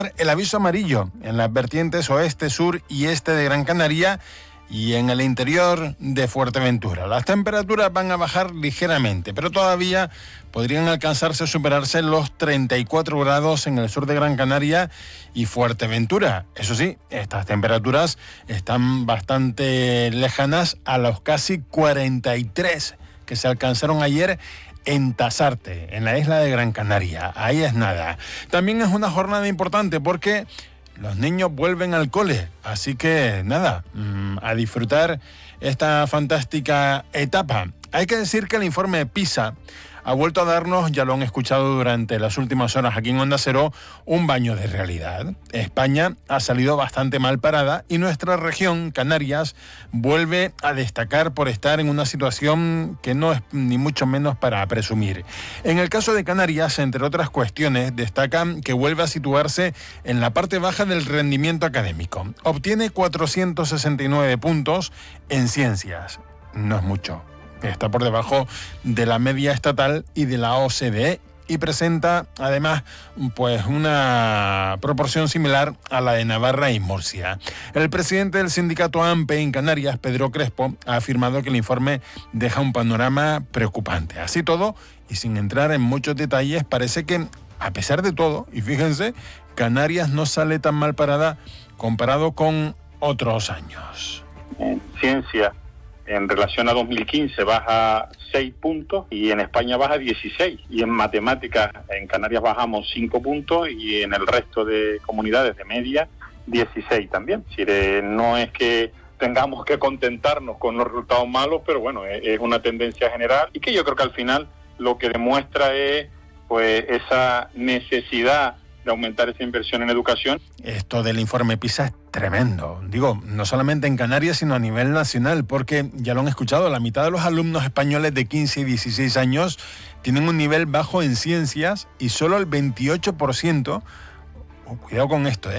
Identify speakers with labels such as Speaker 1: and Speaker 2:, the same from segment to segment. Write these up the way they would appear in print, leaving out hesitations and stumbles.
Speaker 1: el aviso amarillo en las vertientes oeste, sur y este de Gran Canaria y en el interior de Fuerteventura. Las temperaturas van a bajar ligeramente, pero todavía podrían alcanzarse o superarse los 34 grados en el sur de Gran Canaria y Fuerteventura. Eso sí, estas temperaturas están bastante lejanas a los casi 43 que se alcanzaron ayer en Tasarte, en la isla de Gran Canaria. Ahí es nada. También es una jornada importante porque los niños vuelven al cole, así que nada, a disfrutar esta fantástica etapa. Hay que decir que el informe PISA ha vuelto a darnos, ya lo han escuchado durante las últimas horas aquí en Onda Cero, un baño de realidad. España ha salido bastante mal parada y nuestra región, Canarias, vuelve a destacar por estar en una situación que no es ni mucho menos para presumir. En el caso de Canarias, entre otras cuestiones, destacan que vuelve a situarse en la parte baja del rendimiento académico. Obtiene 469 puntos en ciencias. No es mucho. Está por debajo de la media estatal y de la OCDE y presenta además pues una proporción similar a la de Navarra y Murcia. El presidente del sindicato AMPE en Canarias, Pedro Crespo, ha afirmado que el informe deja un panorama preocupante. Así todo, y sin entrar en muchos detalles, parece que a pesar de todo, y fíjense, Canarias no sale tan mal parada comparado con otros años.
Speaker 2: En ciencia, en relación a 2015 baja 6 puntos y en España baja 16. Y en matemáticas en Canarias bajamos 5 puntos y en el resto de comunidades de media 16 también. Es decir, no es que tengamos que contentarnos con los resultados malos, pero bueno, es una tendencia general y que yo creo que al final lo que demuestra es pues esa necesidad de aumentar esa inversión en educación.
Speaker 1: Esto del informe PISA es tremendo. Digo, no solamente en Canarias, sino a nivel nacional, porque ya lo han escuchado, la mitad de los alumnos españoles de 15 y 16 años tienen un nivel bajo en ciencias y solo el 28%, cuidado con esto,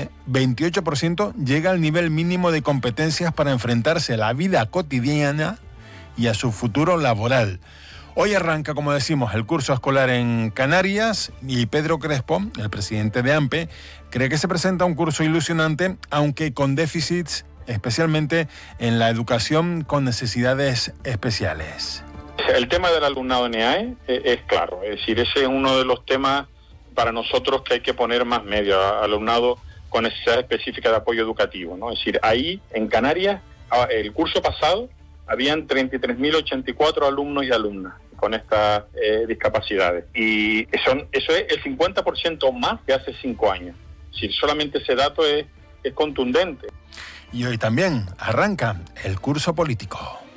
Speaker 1: 28% llega al nivel mínimo de competencias para enfrentarse a la vida cotidiana y a su futuro laboral. Hoy arranca, como decimos, el curso escolar en Canarias y Pedro Crespo, el presidente de AMPE, cree que se presenta un curso ilusionante, aunque con déficits, especialmente en la educación con necesidades especiales.
Speaker 2: El tema del alumnado en EAE es claro, es decir, ese es uno de los temas para nosotros que hay que poner más medio, alumnado con necesidades específicas de apoyo educativo, ¿no? Es decir, ahí en Canarias, el curso pasado, habían 33.084 alumnos y alumnas con estas discapacidades. Y eso es el 50% más que hace 5 años. Si solamente ese dato es contundente.
Speaker 1: Y hoy también arranca el curso político.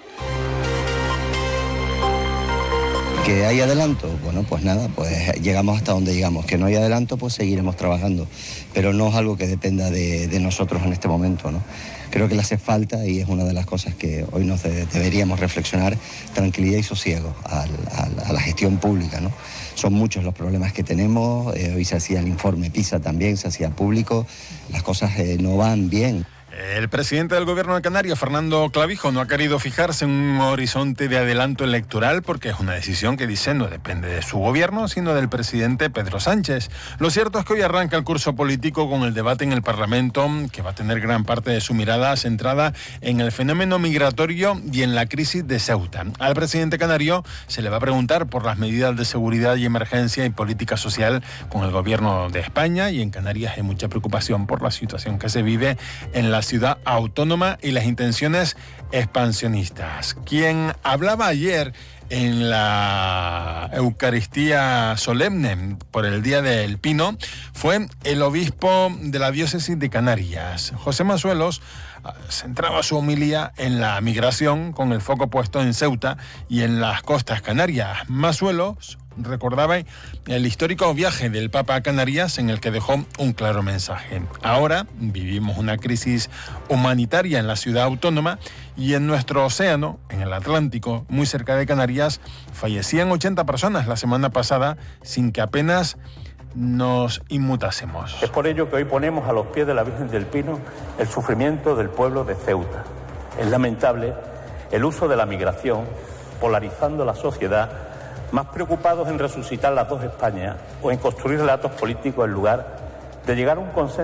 Speaker 3: ¿Que hay adelanto? Bueno, pues nada, pues llegamos hasta donde llegamos. Que no hay adelanto, pues seguiremos trabajando. Pero no es algo que dependa de nosotros en este momento, ¿no? Creo que le hace falta, y es una de las cosas que hoy nos deberíamos reflexionar, tranquilidad y sosiego a la gestión pública, ¿no? Son muchos los problemas que tenemos, hoy se hacía el informe PISA también, se hacía público, las cosas no van bien.
Speaker 1: El presidente del Gobierno de Canarias, Fernando Clavijo, no ha querido fijarse en un horizonte de adelanto electoral porque es una decisión que dice no depende de su gobierno, sino del presidente Pedro Sánchez. Lo cierto es que hoy arranca el curso político con el debate en el Parlamento, que va a tener gran parte de su mirada centrada en el fenómeno migratorio y en la crisis de Ceuta. Al presidente canario se le va a preguntar por las medidas de seguridad y emergencia y política social con el Gobierno de España, y en Canarias hay mucha preocupación por la situación que se vive en la ciudad autónoma y las intenciones expansionistas. Quien hablaba ayer en la Eucaristía solemne por el Día del Pino fue el obispo de la diócesis de Canarias. José Masuelos centraba su homilía en la migración con el foco puesto en Ceuta y en las costas canarias. Masuelos recordaba el histórico viaje del Papa a Canarias en el que dejó un claro mensaje. Ahora vivimos una crisis humanitaria en la ciudad autónoma y en nuestro océano, en el Atlántico, muy cerca de Canarias, fallecían 80 personas la semana pasada sin que apenas nos inmutásemos.
Speaker 4: Es por ello que hoy ponemos a los pies de la Virgen del Pino el sufrimiento del pueblo de Ceuta. Es lamentable el uso de la migración, polarizando la sociedad, más preocupados en resucitar las dos Españas o en construir relatos políticos en lugar de llegar a un consenso